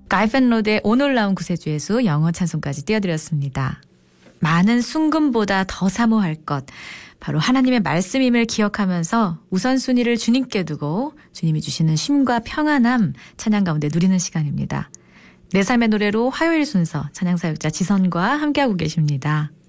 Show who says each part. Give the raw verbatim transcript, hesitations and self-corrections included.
Speaker 1: 가이펜로드의 오놀라운 구세주예수 영어 찬송까지 띄워드렸습니다. 많은 순금보다 더 사모할 것, 바로 하나님의 말씀임을 기억하면서 우선순위를 주님께 두고 주님이 주시는 쉼과 평안함 찬양 가운데 누리는 시간입니다. 내 삶의 노래로 화요일 순서 찬양사역자 지선과 함께하고 계십니다.